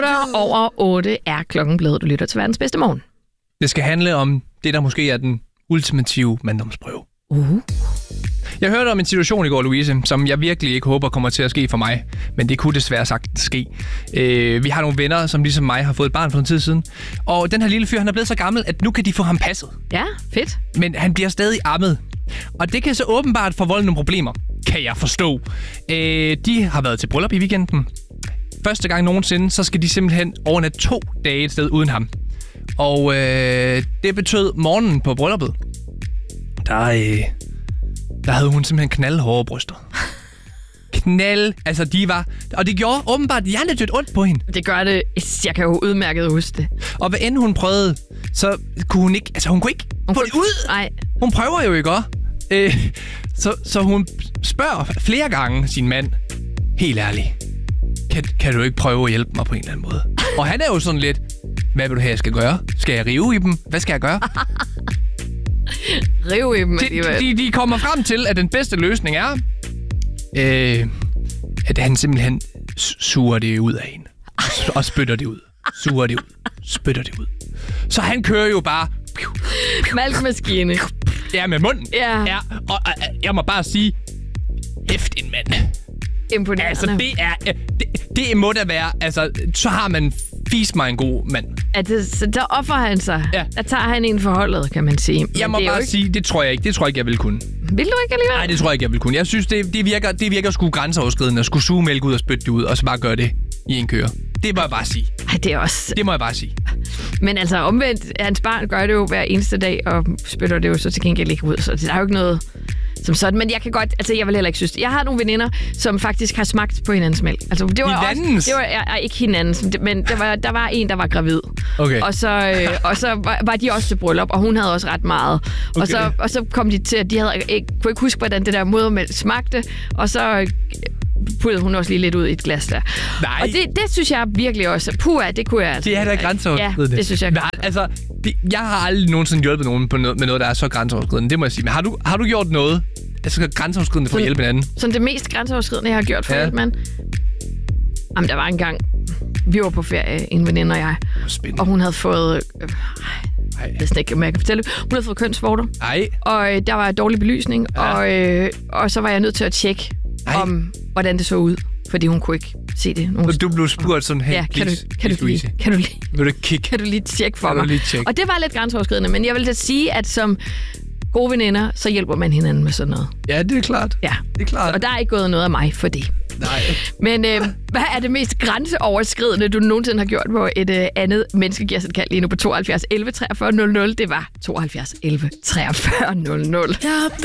8 er klokken blevet. Du lytter til verdens bedste morgen. Det skal handle om det, der måske er den ultimative manddomsprøve. Jeg hørte om en situation i går, Louise, som jeg virkelig ikke håber kommer til at ske for mig. Men det kunne desværre sagtens ske. Vi har nogle venner, som ligesom mig har fået et barn for en tid siden. Og den her lille fyr, han er blevet så gammel, at nu kan de få ham passet. Ja, fedt. Men han bliver stadig ammet. Og det kan så åbenbart forvolde nogle problemer, kan jeg forstå. De har været til bryllup i weekenden. Første gang nogensinde, så skal de simpelthen overnatte 2 dage et sted uden ham. Og det betød morgenen på brylluppet. Der havde hun simpelthen knaldhårde bryster. Altså de var... Og det gjorde åbenbart hjernedødt ondt på hende. Det gør det. Jeg kan jo udmærket huske det. Og hvad end hun prøvede, så kunne hun ikke... Altså hun kunne ikke få det ud. Nej. Hun prøver jo ikke også. Så hun spørger flere gange sin mand, helt ærligt, kan du ikke prøve at hjælpe mig på en eller anden måde? Og han er jo sådan lidt, hvad vil du have, jeg skal gøre? Skal jeg rive i dem? Hvad skal jeg gøre? Rive i dem? De kommer frem til, at den bedste løsning er, at han simpelthen suger det ud af hende. Og spytter det ud. Suger det ud. Spytter det ud. Så han kører jo bare... Malkmaskine. Ja, med munden. Ja. Og jeg må bare sige, hæft en mand. Imponerende. Altså, det må da være... Altså, så har man fist mig en god mand. Så der offrer han sig. Ja. Der tager han en forholdet, kan man sige. Jeg må bare sige, det tror jeg ikke. Det tror jeg ikke, jeg vil kunne. Vil du ikke alligevel? Nej, det tror jeg ikke, jeg vil kunne. Jeg synes, det virker sgu grænseoverskridende at skulle suge mælk ud og spytte det ud, og så bare gøre det i en køre. Det må jeg bare sige. Ej, det er også... Det må jeg bare sige. Men altså omvendt, hans barn gør det jo hver eneste dag, og spytter det jo så til gengæld ikke ud. Så der er jo ikke noget som sådan. Men jeg kan godt... Altså, jeg vil heller ikke synes det. Jeg har nogle veninder, som faktisk har smagt på hinandens mælk. Altså, det var hinandens? Også, det var ikke hinandens, men der var en, der var gravid. Okay. Og så var de også til bryllup, og hun havde også ret meget. Okay. Og så kom de til, at de kunne ikke huske, hvordan det der modermælk smagte, og så... puttede hun også lige lidt ud i et glas der. Nej. Og det synes jeg virkelig også. Det kunne jeg altså. Det er da grænseoverskridende. Ja, det synes jeg. Men, altså, jeg har aldrig nogensinde hjulpet nogen med noget, der er så grænseoverskridende. Det må jeg sige. Men har du gjort noget altså grænseoverskridende for at hjælpe en anden? Sådan det mest grænseoverskridende, jeg har gjort for at hjælpe en anden? Jamen, der var en gang, vi var på ferie, en veninde og jeg. Spændende. Og hun havde fået... Jeg ved ikke, om jeg kan fortælle. Hun havde fået kønsvorter. Og der var dårlig belysning. Ja. Og så var jeg nødt til at tjekke om, hvordan det så ud. Fordi hun kunne ikke se det. Du blev spurgt sådan, hey, ja, kan du lige tjekke for mig? Og det var lidt grænseoverskridende, men jeg vil da sige, at som gode veninder, så hjælper man hinanden med sådan noget. Ja, det er klart. Ja. Det er klart. Og der er ikke gået noget af mig for det. Nej. Men hvad er det mest grænseoverskridende, du nogensinde har gjort, hvor et andet menneske giver sig et kald lige nu på 72 11 43 00? Det var 72 11 43 00.